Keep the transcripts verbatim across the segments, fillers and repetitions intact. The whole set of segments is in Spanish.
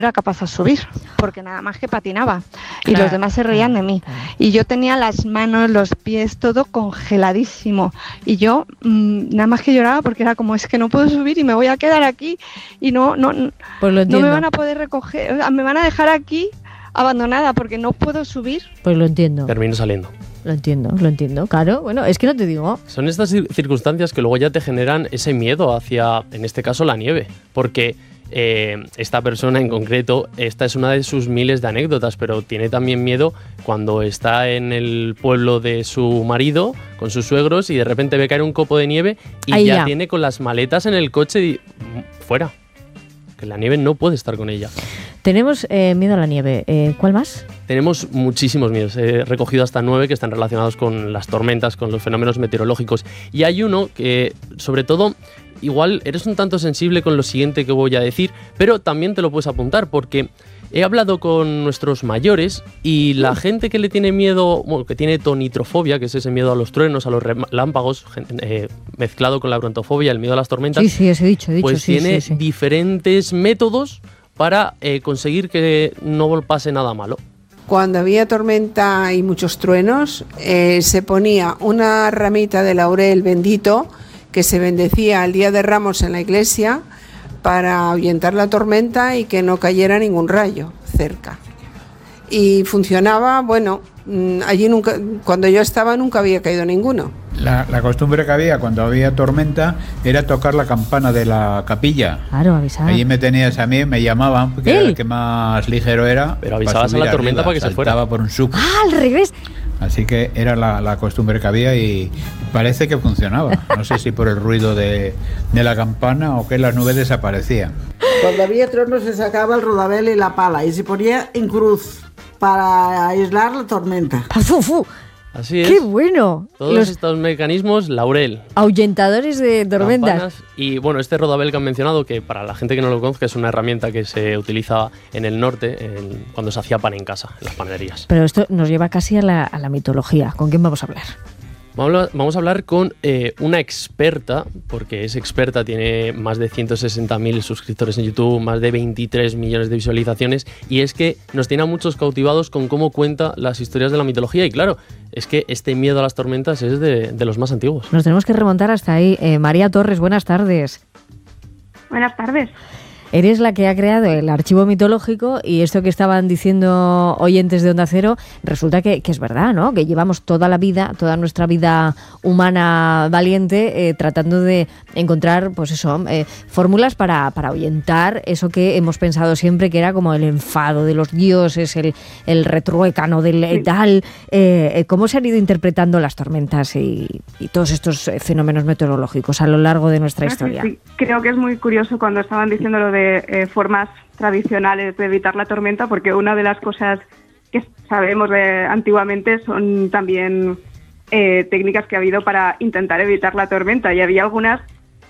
era capaz de subir, porque nada más que patinaba y Claro. los demás se reían de mí. Y yo tenía las manos, los pies, todo congeladísimo. Y yo mmm, nada más que lloraba porque era como, es que no puedo subir y me voy a quedar aquí y no, no, Pues lo no me entiendo. van a poder recoger, o sea, me van a dejar aquí abandonada porque no puedo subir. Pues lo entiendo. Termino saliendo. Lo entiendo, lo entiendo. Claro, bueno, es que no te digo. Son estas cir- circunstancias que luego ya te generan ese miedo hacia, en este caso, la nieve. Porque eh, esta persona en concreto, esta es una de sus miles de anécdotas, pero tiene también miedo cuando está en el pueblo de su marido, con sus suegros, y de repente ve caer un copo de nieve y Ahí ya, ya. tiene con las maletas en el coche y mm, fuera. Que la nieve no puede estar con ella. Tenemos eh, miedo a la nieve. Eh, ¿Cuál más? Tenemos muchísimos miedos. He recogido hasta nueve que están relacionados con las tormentas, con los fenómenos meteorológicos. Y hay uno que, sobre todo, igual eres un tanto sensible con lo siguiente que voy a decir, pero también te lo puedes apuntar porque he hablado con nuestros mayores y la gente que le tiene miedo, bueno, que tiene tonitrofobia, que es ese miedo a los truenos, a los relámpagos, eh, mezclado con la brontofobia, el miedo a las tormentas, Sí, sí, eso he dicho, he dicho. pues sí, tiene sí, sí. diferentes métodos para eh, conseguir que no pase nada malo. Cuando había tormenta y muchos truenos, eh, se ponía una ramita de laurel bendito que se bendecía el día de Ramos en la iglesia para ahuyentar la tormenta y que no cayera ningún rayo cerca. Y funcionaba, bueno, mm, allí nunca, cuando yo estaba nunca había caído ninguno. La, la costumbre que había cuando había tormenta era tocar la campana de la capilla. Claro, avisar. Allí me tenías a mí, me llamaban, porque era ¿Él? el que más ligero era. Pero avisabas a subir la tormenta arriba, para que se fuera. saltaba por un sub. Ah, al revés. Así que era la, la costumbre que había y parece que funcionaba. No sé si por el ruido de, de la campana o que las nubes desaparecían. Cuando había truenos se sacaba el rodabel y la pala y se ponía en cruz para aislar la tormenta. ¡Fu, fu! Así es. ¡Qué bueno! Todos Los estos mecanismos, laurel, ahuyentadores de tormentas. campanas y bueno, este rodabel que han mencionado, que para la gente que no lo conozca es una herramienta que se utiliza en el norte en- cuando se hacía pan en casa, en las panaderías. Pero esto nos lleva casi a la, a la mitología. ¿Con quién vamos a hablar? Vamos a hablar, vamos a hablar con eh, una experta, porque es experta, tiene más de ciento sesenta mil suscriptores en YouTube, más de veintitrés millones de visualizaciones, y es que nos tiene a muchos cautivados con cómo cuenta las historias de la mitología. Y claro, es que este miedo a las tormentas es de, de los más antiguos. Nos tenemos que remontar hasta ahí. Eh, María Torres, buenas tardes. Buenas tardes. Eres la que ha creado el archivo mitológico y esto que estaban diciendo oyentes de Onda Cero, resulta que, que es verdad, ¿no? Que llevamos toda la vida, toda nuestra vida humana valiente eh, tratando de encontrar, pues eso, eh, fórmulas para, para ahuyentar eso que hemos pensado siempre que era como el enfado de los dioses, el, el retruécano del Sí. tal. Eh, ¿Cómo se han ido interpretando las tormentas y, y todos estos eh, fenómenos meteorológicos a lo largo de nuestra Ah, sí, historia? sí. Creo que es muy curioso cuando estaban diciendo lo de eh, formas tradicionales de evitar la tormenta, porque una de las cosas que sabemos de antiguamente son también eh, técnicas que ha habido para intentar evitar la tormenta, y había algunas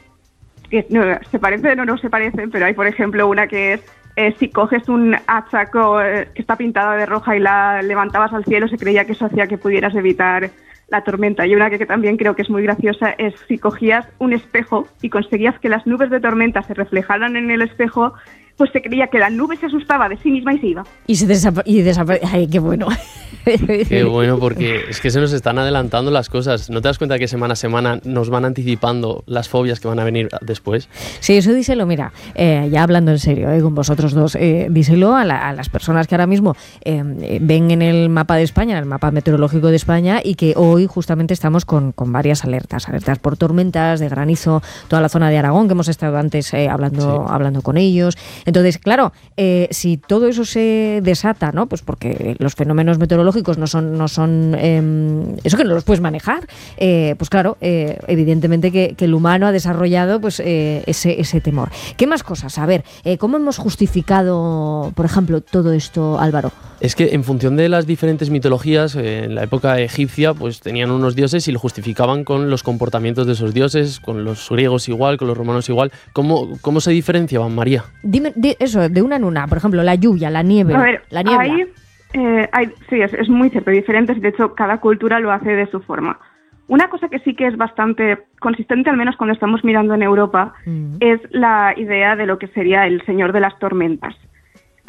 que no, se parecen o no se parecen, pero hay, por ejemplo, una que es eh, si coges un hacha co- eh, que está pintada de roja y la levantabas al cielo, se creía que eso hacía que pudieras evitar la tormenta. Y una que, que también creo que es muy graciosa es si cogías un espejo y conseguías que las nubes de tormenta se reflejaran en el espejo, pues se creía que la nube se asustaba de sí misma y se iba. Y se desapa- y desaparece. Ay, qué bueno. Qué bueno, porque es que se nos están adelantando las cosas. ¿No te das cuenta que semana a semana nos van anticipando las fobias que van a venir después? Sí, eso díselo, mira, eh, ya hablando en serio eh, con vosotros dos, eh, díselo a, la- a las personas que ahora mismo eh, eh, ven en el mapa de España, en el mapa meteorológico de España, y que hoy justamente estamos con, con varias alertas, alertas por tormentas, de granizo, toda la zona de Aragón, que hemos estado antes eh, hablando, Sí. hablando con ellos. Entonces, claro, eh, si todo eso se desata, ¿no? Pues porque los fenómenos meteorológicos no son, no son eh, eso que no los puedes manejar, eh, pues claro, eh, evidentemente que, que el humano ha desarrollado pues eh, ese, ese temor. ¿Qué más cosas? A ver, eh, ¿cómo hemos justificado, por ejemplo, todo esto, Álvaro? Es que en función de las diferentes mitologías, eh, en la época egipcia, pues tenían unos dioses y lo justificaban con los comportamientos de esos dioses, con los griegos igual, con los romanos igual. ¿Cómo, cómo se diferenciaban, María? Dime di- eso, de una en una, por ejemplo, la lluvia, la nieve, A ver, la niebla. ahí, eh, hay, sí, es, es muy cierto, diferentes, y de hecho cada cultura lo hace de su forma. Una cosa que sí que es bastante consistente, al menos cuando estamos mirando en Europa, Mm. es la idea de lo que sería el señor de las tormentas.